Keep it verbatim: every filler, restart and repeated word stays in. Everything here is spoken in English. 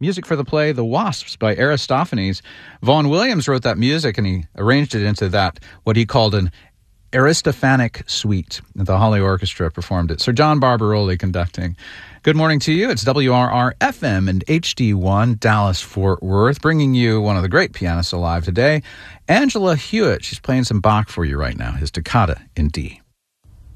music for the play The Wasps by Aristophanes. Vaughan Williams wrote that music, and he arranged it into that, what he called an Aristophanic suite. The Holly Orchestra performed it. Sir John Barbaroli conducting. Good morning to you. It's W R R F M and H D one, Dallas-Fort Worth, bringing you one of the great pianists alive today, Angela Hewitt. She's playing some Bach for you right now, his Toccata in D.